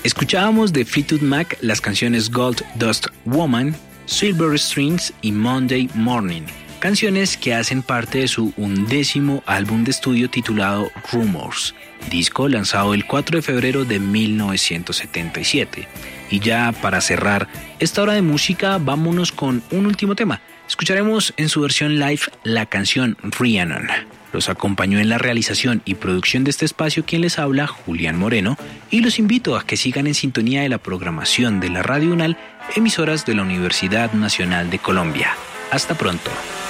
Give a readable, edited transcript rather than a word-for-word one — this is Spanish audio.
Escuchábamos de Fleetwood Mac las canciones Gold Dust Woman, Silver Strings y Monday Morning, canciones que hacen parte de su 11º álbum de estudio titulado Rumors, disco lanzado el 4 de febrero de 1977. Y ya para cerrar esta hora de música, vámonos con un último tema. Escucharemos en su versión live la canción Rhiannon. Los acompañó en la realización y producción de este espacio quien les habla, Julián Moreno, y los invito a que sigan en sintonía de la programación de la Radio UNAL, emisoras de la Universidad Nacional de Colombia. Hasta pronto.